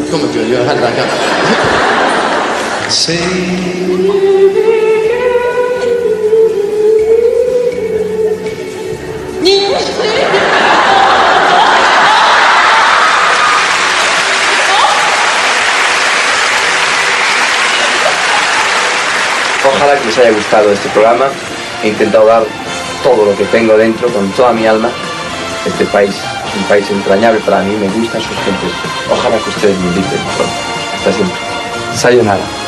Come chiudo? Guarda, Ojalá que les haya gustado este programa. He intentado dar todo lo que tengo dentro, con toda mi alma. Este país es un país entrañable para mí, me gustan sus gentes. Ojalá que ustedes me inviten pronto. Hasta siempre. Sayonara.